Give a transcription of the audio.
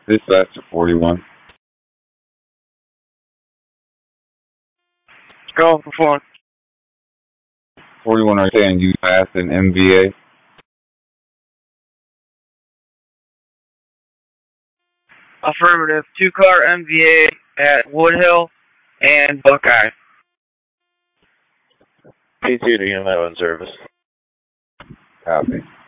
Dispatch to 41. Go for 41 are saying you passed an MVA. affirmative. 2-car MVA at Woodhill and Buckeye. P2 to Unit 1 service. Copy.